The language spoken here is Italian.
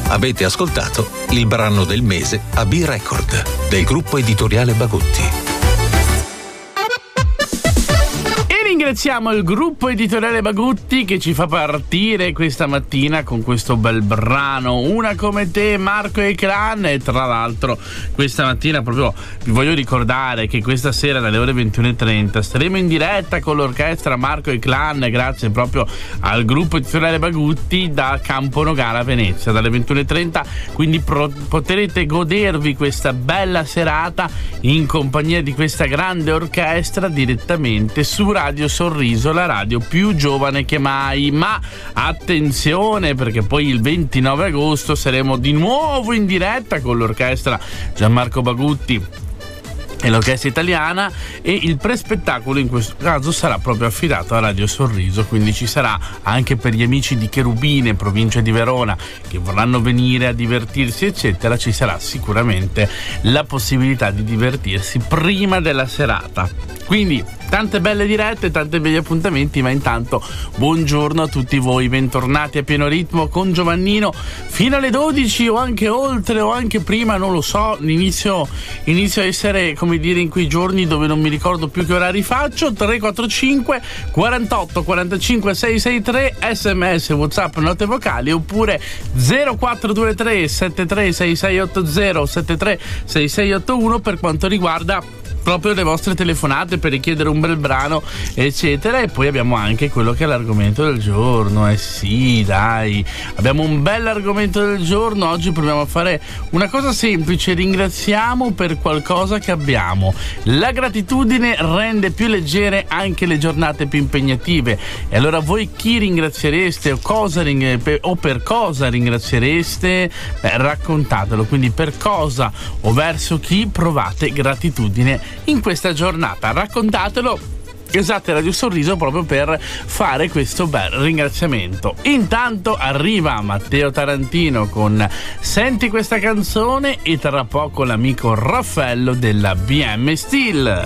Avete ascoltato il brano del mese a B-Record del gruppo editoriale Bagutti. Ringraziamo il gruppo editoriale Bagutti che ci fa partire questa mattina con questo bel brano, Una come te, Marco e Clan. E tra l'altro questa mattina proprio vi voglio ricordare che questa sera dalle ore 21:30 staremo in diretta con l'orchestra Marco e Clan, grazie proprio al gruppo editoriale Bagutti, da Campo Nogara a Venezia dalle 21:30, quindi potrete godervi questa bella serata in compagnia di questa grande orchestra direttamente su Radio Sorriso, la radio più giovane che mai. Ma attenzione, perché poi il 29 agosto saremo di nuovo in diretta con l'orchestra Gianmarco Bagutti e l'orchestra italiana, e il prespettacolo in questo caso sarà proprio affidato a Radio Sorriso, quindi ci sarà anche per gli amici di Cherubine, provincia di Verona, che vorranno venire a divertirsi eccetera, ci sarà sicuramente la possibilità di divertirsi prima della serata. Quindi tante belle dirette, tanti begli appuntamenti, ma intanto buongiorno a tutti voi, bentornati a Pieno Ritmo con Giovannino fino alle 12 o anche oltre o anche prima, non lo so. Inizio a essere, come dire, in quei giorni dove non mi ricordo più che orari faccio. 345 48 45 663, sms, whatsapp, note vocali, oppure 0423 73 6680 73 6681 per quanto riguarda proprio le vostre telefonate per richiedere un bel brano eccetera. E poi abbiamo anche quello che è l'argomento del giorno. Sì, dai, abbiamo un bel argomento del giorno. Oggi proviamo a fare una cosa semplice: ringraziamo per qualcosa che abbiamo. La gratitudine rende più leggere anche le giornate più impegnative. E allora voi chi ringraziereste o per cosa ringraziereste? Raccontatelo, quindi per cosa o verso chi provate gratitudine in questa giornata. Raccontatelo, esatto, Radio Sorriso, proprio per fare questo bel ringraziamento. Intanto arriva Matteo Tarantino con Senti questa canzone, e tra poco l'amico Raffaello della BM Steel.